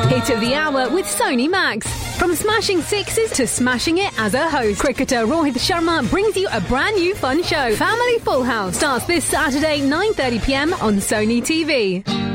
Hit of the hour with Sony Max. From smashing sixes to smashing it as a host, cricketer Rohit Sharma brings you a brand new fun show. Family Full House starts this Saturday 9:30 p.m. on Sony TV.